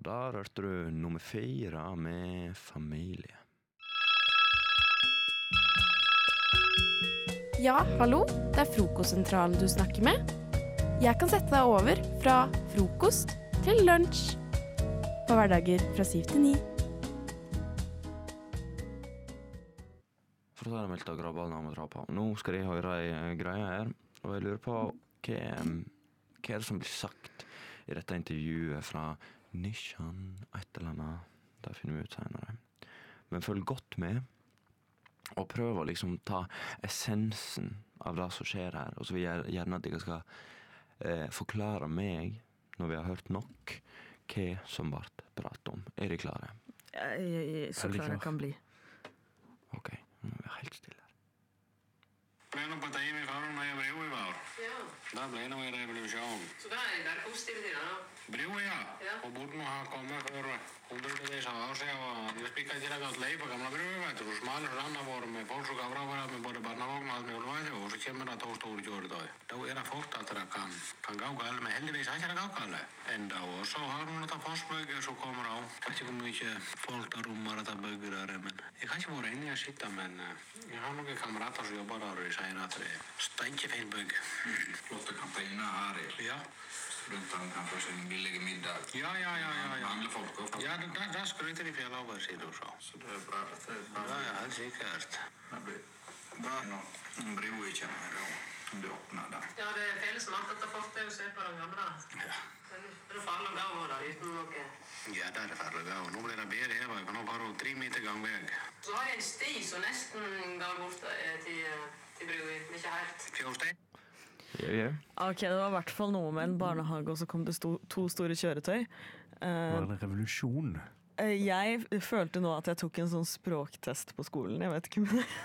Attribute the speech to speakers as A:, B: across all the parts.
A: da rørte du nummer 4 med familie.
B: Ja, hallo, det frokostsentralen du snakker med. Jeg kan sette deg over fra frokost til lunsj. På hverdager fra 7 til 9.
A: For å ta det mildt og grabba navn og dra på. Nå skal de høre en greie her, og jeg lurer på hva er det som blir sagt i dette intervjuet fra Nishan et eller annet. Det finner vi ut senere. Men følg godt med, og prøv å liksom ta essensen av det som skjer her. Og så vil jeg gjerne at dere skal forklare meg, når vi har hørt nok, hva som ble pratet om. Er dere klare?
C: Så klar jeg kan bli.
A: Ok, nå er vi helt stille her.
D: Menar på att Amy Farron har bro i var.
E: Ja,
D: Där blir nog en revolution.
E: så det är positivt i det då.
D: Bro ja. Och borde nog ha kommit för hundratals år sedan. Och jag spikade till att leva på gamla bro vet du. Smala rannar var med folk som gav bra med både barnavagn och allt möjligt. Och så kommer det att stor gör det. Då är det fort att det kan gå galet. Men heldigvis har det gått galet. Ända och så har hon något postböger så kommer av. Kanske hur mycket folk där rummar att böger där. Men jag kanske vore inne i sitta men jag har några kamrater som jobbar där och säger att det är stänkefin bygg.
F: Flotte kantina her i
D: Ja.
F: rundt om kan få sin billige middag.
D: Ja.
F: Mange folk også.
D: Ja, där skryter de fjäll över sidor så.
F: Så det er bra. Det er bra.
D: Ja, helt säkert.
F: Det blir bra nå. En bro i kommer og du åpner der.
E: Ja, det är fel smart att ta fått det och se på den gamla.
D: Ja.
E: Men det faller där och där utan något.
D: Ja, där är färre gå. Nu blir det bedre her. Vi kan nog bare 3 meter gangväg.
E: Så har jag en sti som nästan går bort till brua, men inte helt.
D: Fjordstein.
A: Ja.
C: Ok, det var i hvert fall noe med en barnehage, og så kom det to store kjøretøy.
G: Var det en revolusjon?
C: Jeg følte nå at jeg tok en sånn språktest på skolen, jeg vet ikke om det.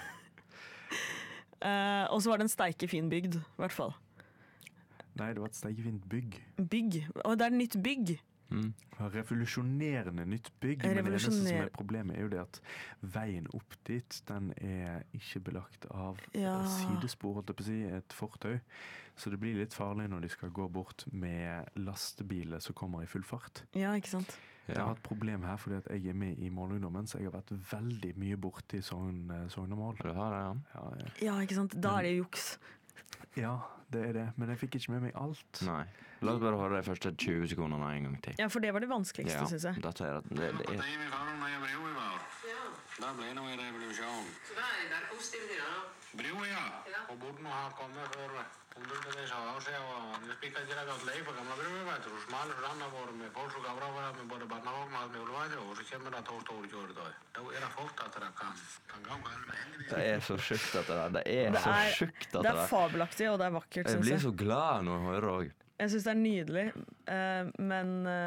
C: Og så var det en steikefin bygd, i hvert fall.
G: Nei, det var et steikefint bygg.
C: Bygg, og det er nytt bygg.
G: Det var revolusjonerende nytt bygg, men det eneste som er problemet er jo det at veien opp dit, den er ikke belagt av sidespor, holdt jeg på å si, et fortøy. Så det blir litt farlig når de skal gå bort med lastebiler som kommer i full fart.
C: Ja, ikke sant?
G: Jeg har et problem her fordi at jeg er med i Målungdommen, så jeg har vært veldig mye borte i Sognemål.
A: Du har det, ja?
C: Ja, ikke sant? Da er det juks.
G: Ja, det er det, men jeg fikk ikke med meg alt.
A: Nei. La oss bare høre de første 20 sekundene en gang til.
C: Ja, for det var det vanskeligste, synes jeg.
A: Dette er, det
D: Menar på
A: er
D: att Amy Farron har bro i var.
E: Ja,
D: Där blir nog en revolution.
E: så det är positivt i det då.
D: Bro ja. Och borde nog ha kommit för hundratals år sedan. Och jag spikade till att leva på gamla bro vet du. Smala rannar var med folk som gav bra med både barnavagn och allt möjligt. Och så kommer det att stor gör det. Då är det fort att det kan gå galet. Men heldigvis.
A: Det er så sjukt at det er så sjukt at
C: Det er fabelaktig, og det er vakkert,
A: Jeg
C: synes
A: blir
C: jeg.
A: så glad når jeg hører det også.
C: Jeg synes det er nydelig, men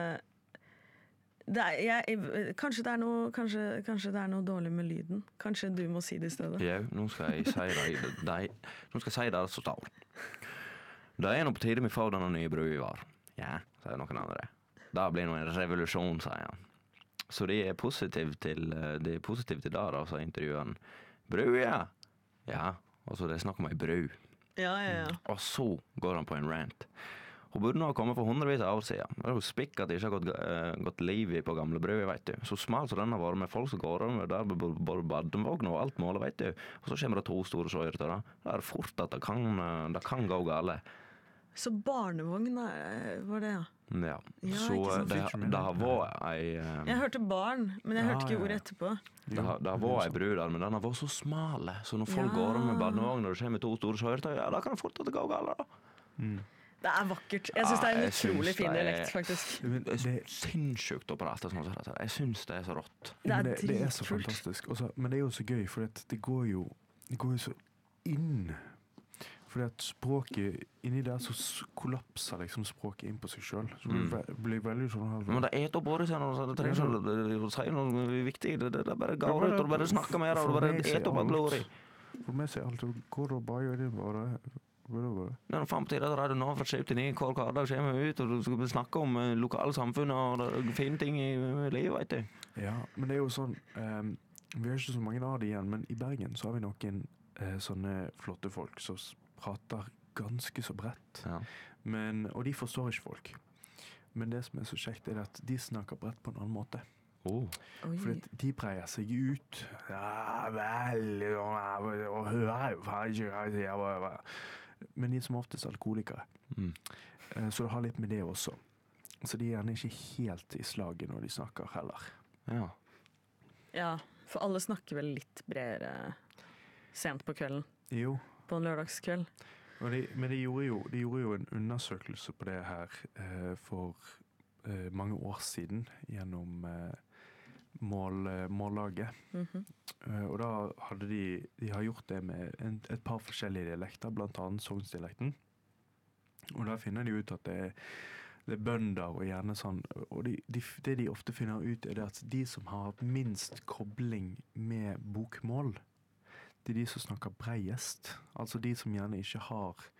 C: kanskje det er noe dårlig med lyden. Kanskje du må si det i stedet.
A: Ja, nå skal jeg si det. Nå skal jeg si det som står. Det er nå på tide vi får denne nye brua i var. Ja, sier noen andre. Det blir nå en revolusjon, sier han. Så de er positiv til det, da, sier intervjueren. Brua? Ja, og så det er snakk om ei bru.
C: Ja.
A: Og så går han på en rant. Hun burde nå ha kommet for hundrevis av år siden. Det er jo spikk at det ikke har gått liv i på gamle brød, vet du. Så smalt som den har vært med folk som går over der, både badevogn og alt målet, vet du. Og så kommer det 2 store søyre til det. Det er fort at det kan gå gale.
C: Så barnevogn var det, ja.
A: Ja,
C: Ja,
A: så
C: ikke sant.
A: det har vært ei...
C: Jeg hørte barn, men jeg hørte ikke ordet etterpå.
A: Det har vært ei bru der, men den har vært så smale. Så når folk
C: Ja.
A: går over med badevogn og det kommer 2 store søyretøy, ja, da kan det fort at det går gale, da.
C: Det er vakkert. Jeg synes det er en
A: jeg synes
C: utrolig fin
A: det er-
C: dialekt, faktisk.
G: Men
A: Det er sinnssykt å prate sånn som dette. Jeg synes det er så rått.
C: Det er
G: men det er så
C: dritkult.
G: fantastisk. Også, men det er jo så gøy, for det går jo så inn. Fordi at språket, inni der så kollapser liksom språket inn på seg selv. Så det blir veldig sånn
A: Men det er et opp året siden, det trenger ikke å si noe viktig. Det er bare gå ut og bare snakke mer, og bare et opp alle året.
G: For meg sier alt, går og bare gjør det bare.
A: Det er faen på tide at Radio Nova fra 7 til 9 hver hverdag kommer ut, og du skal snakke om lokale samfunn og fine ting i livet, vet du.
G: Ja, men det er jo sånn, vi har ikke så mange av det igjen, men i Bergen så har vi noen sånne flotte folk som prater ganske så bredt.
A: Ja.
G: Og de forstår ikke folk. Men det som så kjekt at de snakker bredt på en annen måte.
C: Oi.
G: De breier seg ut. Ja, vel, og hører jo faen ikke hva jeg sier. Men de som oftest alkoholikere. Så det har litt med det også. Så de er gjerne ikke helt i slaget når de snakker heller.
C: Ja, for alle snakker vel litt bredere sent på kvelden.
G: Jo.
C: På en lørdagskveld.
G: Men de gjorde jo en undersøkelse på det her for mange år siden gjennom mållaget. Og da hadde de har gjort det med et par forskjellige dialekter, blant annet sognsdialekten. Og da finner de ut at det er bønder og gjerne sånn, og det de ofte finner ut er det at de som har minst kobling med bokmål, det er de som snakker breiest. Altså de som gjerne ikke har